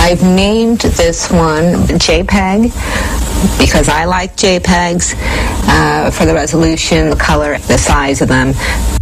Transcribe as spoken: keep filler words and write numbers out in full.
I've named this one JPEG because I like JPEGs uh, for the resolution, the color, the size of them.